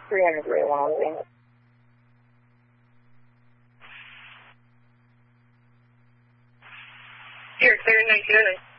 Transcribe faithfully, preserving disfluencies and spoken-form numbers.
three hundred three oh one on the Here, clear nineteen oh nine.